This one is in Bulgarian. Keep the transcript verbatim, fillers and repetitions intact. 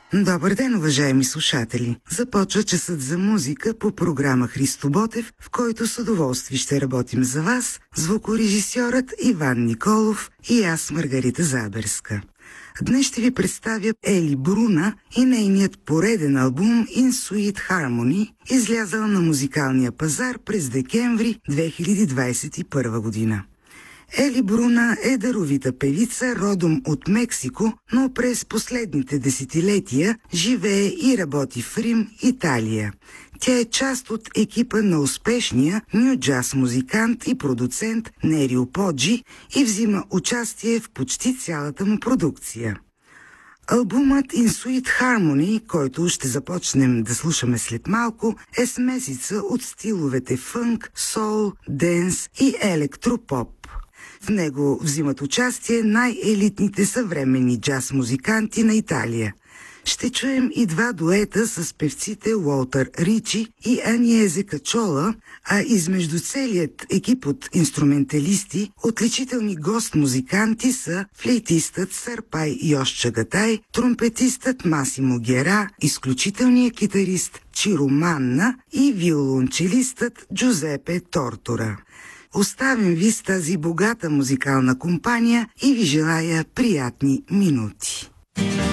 Добър ден, уважаеми слушатели! Започва часът за музика по програма Христо Ботев, в който с удоволствие ще работим за вас, звукорежисьорът Иван Николов и аз, Маргарита Заберска. Днес ще ви представя Ели Бруна и нейният пореден албум In Sweet Harmony, излязъл на музикалния пазар през декември две хиляди двадесет и първа година. Ели Бруна е даровита певица, родом от Мексико, но през последните десетилетия живее и работи в Рим, Италия. Тя е част от екипа на успешния ню джаз музикант и продуцент Нерио Поджи и взима участие в почти цялата му продукция. Албумът In Sweet Harmony, който ще започнем да слушаме след малко, е смесица от стиловете фънк, сол, денс и електропоп. В него взимат участие най-елитните съвременни джаз музиканти на Италия. Ще чуем и два дуета с певците Уолтер Ричи и Аниезе Качола, а измежду целият екип от инструменталисти, отличителни гост-музиканти са флейтистът Сарпай Йош Чагатай, тромпетистът Масимо Гера, изключителният китарист Чиро Манна и виолончелистът Джузепе Тортора. Оставим ви с тази богата музикална компания и ви желая приятни минути.